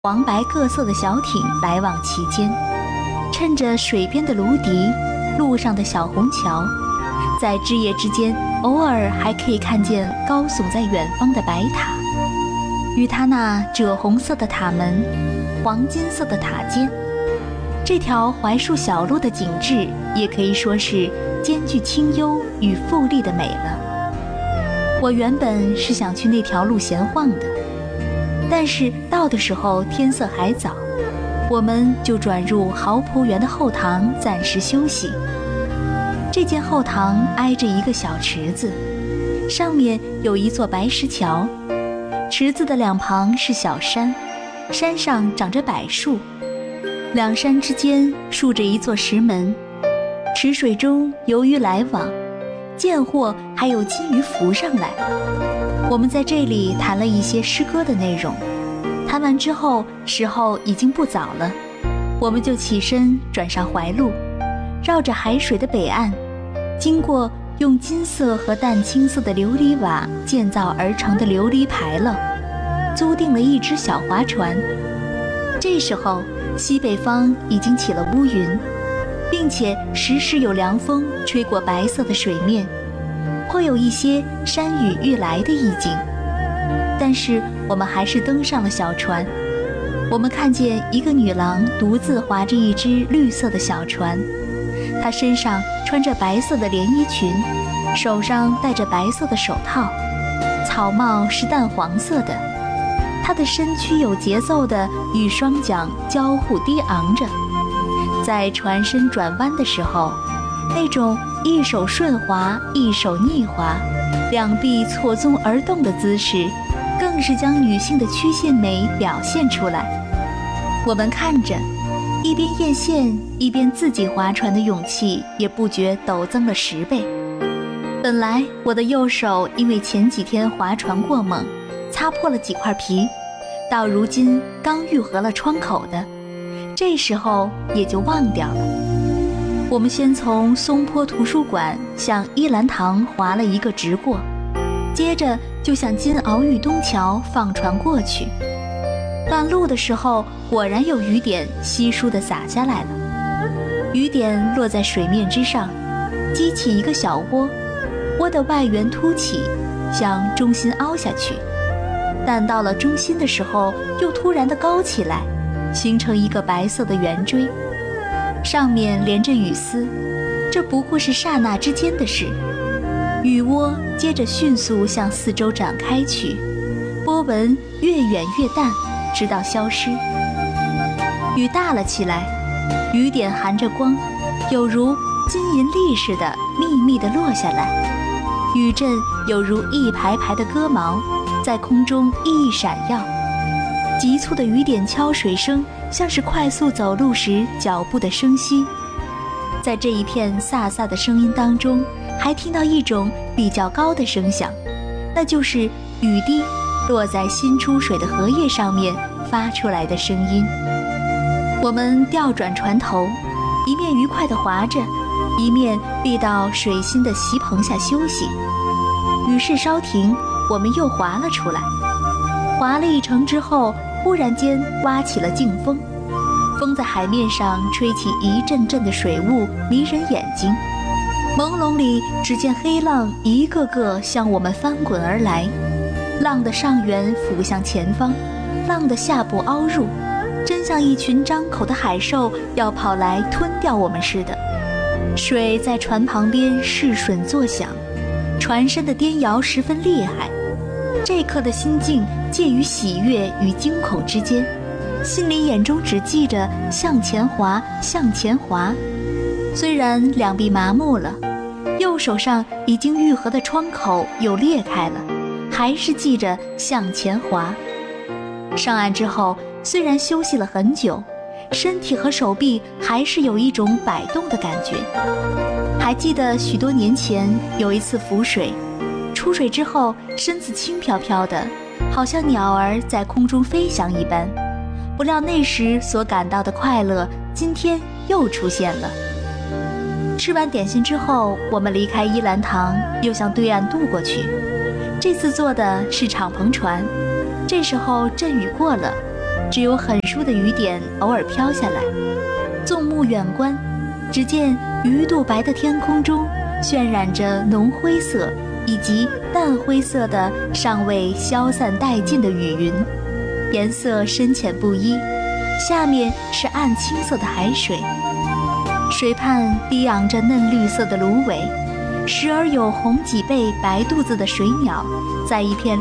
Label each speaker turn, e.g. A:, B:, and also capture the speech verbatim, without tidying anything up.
A: 黄白各色的小艇来往其间，趁着水边的芦笛，路上的小虹桥，在枝叶之间偶尔还可以看见高耸在远方的白塔，与它那赭红色的塔门、黄金色的塔尖，这条槐树小路的景致也可以说是兼具清幽与富丽的美了。我原本是想去那条路闲晃的，但是到的时候天色还早，我们就转入豪仆园的后堂暂时休息。这间后堂挨着一个小池子，上面有一座白石桥，池子的两旁是小山，山上长着柏树，两山之间竖着一座石门，池水中游鱼来往，见货还有金鱼浮上来。我们在这里谈了一些诗歌的内容，谈完之后时候已经不早了，我们就起身转上淮路，绕着海水的北岸，经过用金色和淡青色的琉璃瓦建造而成的琉璃牌楼，租订了一只小划船。这时候西北方已经起了乌云，并且时时有凉风吹过白色的水面，颇有一些山雨欲来的意境。但是我们还是登上了小船。我们看见一个女郎独自划着一只绿色的小船，她身上穿着白色的连衣裙，手上戴着白色的手套，草帽是淡黄色的。她的身躯有节奏地与双桨交互低昂着，在船身转弯的时候，那种一手顺滑一手逆滑，两臂错综而动的姿势，更是将女性的曲线美表现出来。我们看着，一边艳羡，一边自己划船的勇气也不觉陡增了十倍。本来我的右手因为前几天划船过猛，擦破了几块皮，到如今刚愈合了创口的，这时候也就忘掉了。我们先从松坡图书馆向依兰堂划了一个直过，接着就向金鳌玉东桥放船过去。半路的时候，果然有雨点稀疏地洒下来了，雨点落在水面之上，激起一个小窝，窝的外缘凸起，向中心凹下去，但到了中心的时候又突然地高起来，形成一个白色的圆锥，上面连着雨丝。这不过是刹那之间的事，雨窝接着迅速向四周展开去，波纹越远越淡，直到消失。雨大了起来，雨点含着光，有如金银粒似的密密地落下来，雨阵有如一排排的鸽毛，在空中熠熠闪耀。急促的雨点敲水声，像是快速走路时脚步的声息。在这一片飒飒的声音当中，还听到一种比较高的声响，那就是雨滴落在新出水的荷叶上面发出来的声音。我们调转船头，一面愉快地划着，一面避到水心的席棚下休息。雨势稍停，我们又划了出来。划了一程之后，忽然间刮起了劲风，风在海面上吹起一阵阵的水雾，迷人眼睛。朦胧里只见黑浪一个个向我们翻滚而来，浪的上缘俯向前方，浪的下部凹入，真像一群张口的海兽要跑来吞掉我们似的。水在船旁边试吮作响，船身的颠摇十分厉害。这刻的心境介于喜悦与惊恐之间，心里眼中只记着向前滑，向前滑。虽然两臂麻木了，右手上已经愈合的创口又裂开了，还是记着向前滑。上岸之后，虽然休息了很久，身体和手臂还是有一种摆动的感觉。还记得许多年前有一次浮水，出水之后身子轻飘飘的，好像鸟儿在空中飞翔一般。不料那时所感到的快乐，今天又出现了。吃完点心之后，我们离开依兰堂，又向对岸渡过去。这次坐的是敞篷船，这时候阵雨过了， 只有很疏的雨点偶尔飘下来。纵目远观，只见鱼肚白的天空中渲染着浓灰色以及淡灰色的尚未消散殆尽的雨云，颜色深浅不一。下面是暗青色的海水，水畔低昂着嫩绿色的芦苇，时而有红脊背白肚子的水鸟在一片